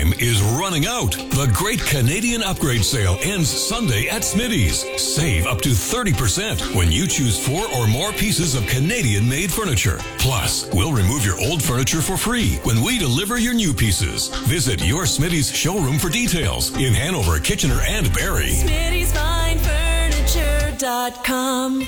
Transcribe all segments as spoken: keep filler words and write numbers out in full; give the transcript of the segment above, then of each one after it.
Time is running out. The Great Canadian Upgrade Sale ends Sunday at Smitty's. Save up to thirty percent when you choose four or more pieces of Canadian-made furniture. Plus, we'll remove your old furniture for free when we deliver your new pieces. Visit your Smitty's showroom for details in Hanover, Kitchener, and Barrie. Smitty's Fine Furniture dot com.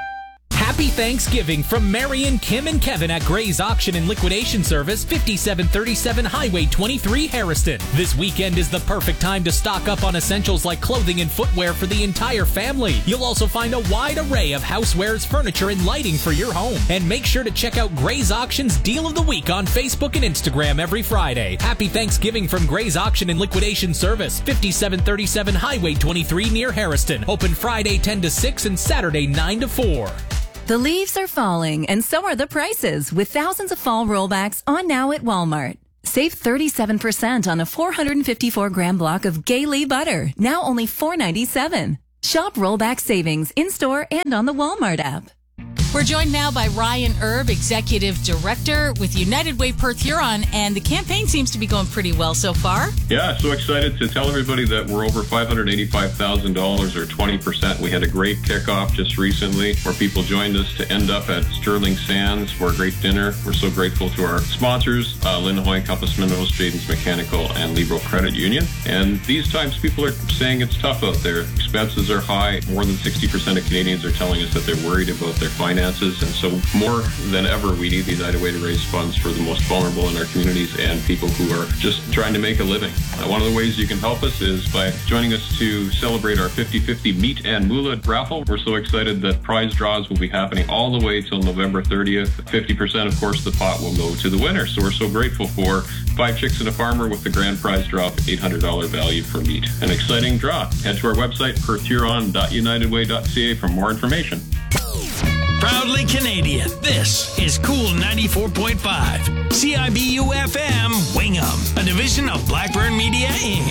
Happy Thanksgiving from Marion, Kim, and Kevin at Gray's Auction and Liquidation Service, fifty-seven thirty-seven Highway twenty-three, Harrison. This weekend is the perfect time to stock up on essentials like clothing and footwear for the entire family. You'll also find a wide array of housewares, furniture, and lighting for your home. And make sure to check out Gray's Auction's Deal of the Week on Facebook and Instagram every Friday. Happy Thanksgiving from Gray's Auction and Liquidation Service, fifty-seven thirty-seven Highway twenty-three near Harrison. Open Friday ten to six and Saturday nine to four. The leaves are falling, and so are the prices, with thousands of fall rollbacks on now at Walmart. Save thirty-seven percent on a four hundred fifty-four gram block of Gay-Lee butter, now only four ninety-seven. Shop rollback savings in-store and on the Walmart app. We're joined now by Ryan Erb, Executive Director with United Way Perth Huron, and the campaign seems to be going pretty well so far. Yeah, so excited to tell everybody that we're over five hundred eighty-five thousand dollars or twenty percent. We had a great kickoff just recently where people joined us to end up at Sterling Sands for a great dinner. We're so grateful to our sponsors, uh, Lynn Hoy, Compass Minerals, Jaden's Mechanical, and Libro Credit Union. And these times people are saying it's tough out there. Expenses are high. More than sixty percent of Canadians are telling us that they're worried about their finances. And so more than ever, we need the United Way to raise funds for the most vulnerable in our communities and people who are just trying to make a living. Uh, one of the ways you can help us is by joining us to celebrate our fifty fifty Meat and Moolah raffle. We're so excited that prize draws will be happening all the way till November thirtieth. fifty percent, of course, the pot will go to the winner. So we're so grateful for Five Chicks and a Farmer with the grand prize draw of eight hundred dollars value for meat. An exciting draw. Head to our website, perth huron dot united way dot c a for more information. Proudly Canadian, this is Cool ninety-four point five. C I B U F M, Wingham, a division of Blackburn Media, Incorporated.